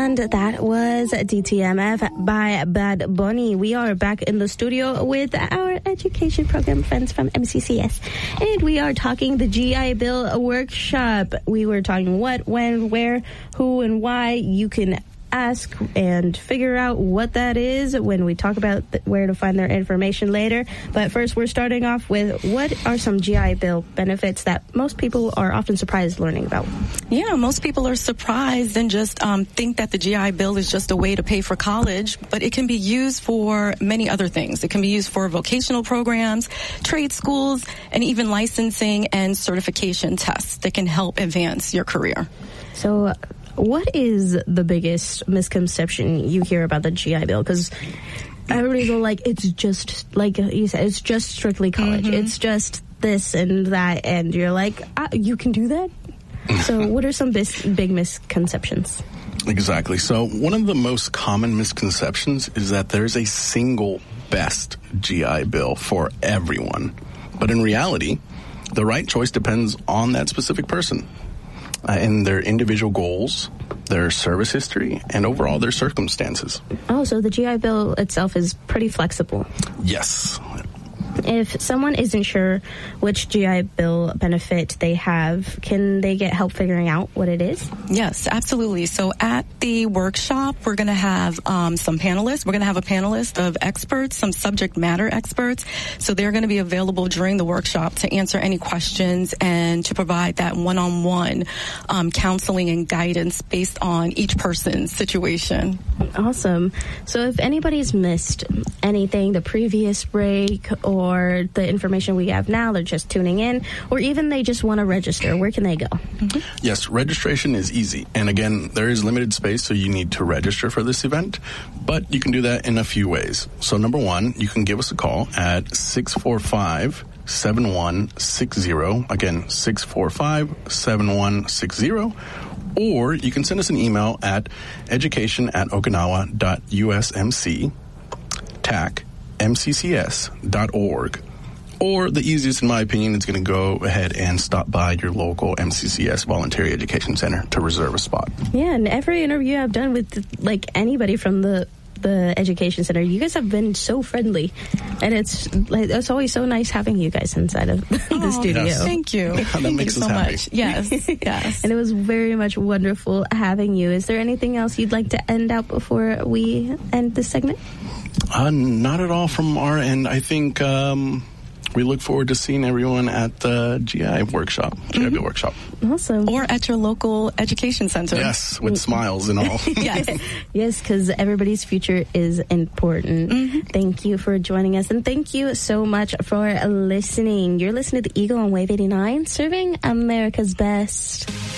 And that was DTMF by Bad Bunny. We are back in the studio with our education program friends from MCCS. And we are talking the GI Bill workshop. We were talking what, when, where, who, and why. You can ask and figure out what that is when we talk about where to find their information later. But first, we're starting off with what are some GI Bill benefits that most people are often surprised learning about? Yeah, most people are surprised and just think that the GI Bill is just a way to pay for college, but it can be used for many other things. It can be used for vocational programs, trade schools, and even licensing and certification tests that can help advance your career. So what is the biggest misconception you hear about the GI Bill? Because everybody go like, it's just, like you said, it's just strictly college. Mm-hmm. It's just this and that. And you're like, you can do that? So what are some big misconceptions? Exactly. So one of the most common misconceptions is that there's a single best GI Bill for everyone. But in reality, the right choice depends on that specific person. And their individual goals, their service history, and overall their circumstances. Oh, so the GI Bill itself is pretty flexible. Yes. If someone isn't sure which GI Bill benefit they have, can they get help figuring out what it is? Yes, absolutely. So at the workshop, we're going to have some panelists. We're going to have a panelist of experts, some subject matter experts. So they're going to be available during the workshop to answer any questions and to provide that one-on-one counseling and guidance based on each person's situation. Awesome. So if anybody's missed anything, the previous break or the information we have now, they're just tuning in, or even they just want to register, where can they go? Mm-hmm. Yes, registration is easy. And again, there is limited space, so you need to register for this event. But you can do that in a few ways. So number one, you can give us a call at 645-7160. Again, 645-7160. Or you can send us an email at education@okinawa.usmc, mccs.org. Or the easiest, in my opinion, is going to go ahead and stop by your local MCCS Voluntary Education Center to reserve a spot. Yeah, and every interview I've done with like anybody from the education center, you guys have been so friendly, and it's always so nice having you guys inside of the studio. Yes. Thank you. That makes us so happy. Much. Yes, yes. And it was very much wonderful having you. Is there anything else you'd like to end out before we end this segment? Not at all from our end. I think we look forward to seeing everyone at the GI workshop, GI Bill workshop. Awesome. Or at your local education center. Yes, with smiles and all. Yes. Yes, because everybody's future is important. Mm-hmm. Thank you for joining us, and thank you so much for listening. You're listening to the Eagle on Wave 89, serving America's best.